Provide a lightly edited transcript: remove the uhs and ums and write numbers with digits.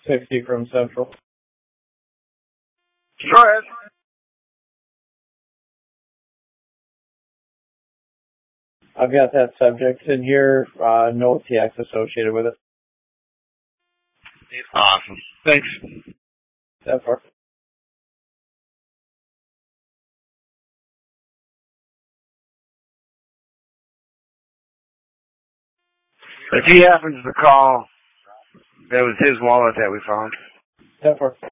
60 from Central. Go ahead. I've got that subject in here, no TX associated with it. Awesome. Thanks. That far. If he happens to call, it was his wallet that we found. That far.